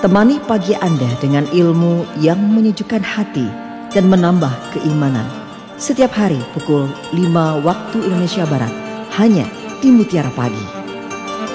Temani pagi Anda dengan ilmu yang menyejukkan hati dan menambah keimanan. Setiap hari pukul 5 waktu Indonesia Barat, hanya di Mutiara Pagi.